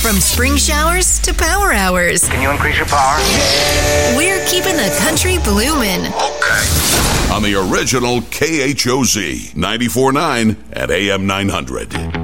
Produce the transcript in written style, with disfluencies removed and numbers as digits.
From spring showers to power hours. Can you increase your power? We're keeping the country bloomin'. Okay. On the original KHOZ 94.9 at AM 900.